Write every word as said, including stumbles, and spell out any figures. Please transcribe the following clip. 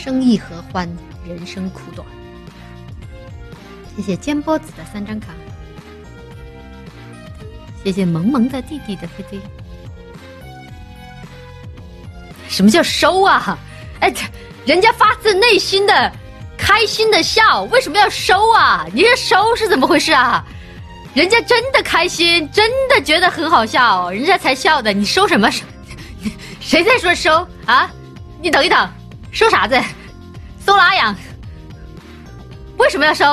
生意何欢，人生苦短。谢谢煎波子的三张卡，谢谢萌萌的弟弟的飞飞。什么叫收啊？哎，人家发自内心的开心的笑，为什么要收啊？你这收是怎么回事啊？人家真的开心，真的觉得很好笑，人家才笑的，你收什么？谁在说收啊？你等一等，收啥子？收拉痒？为什么要收？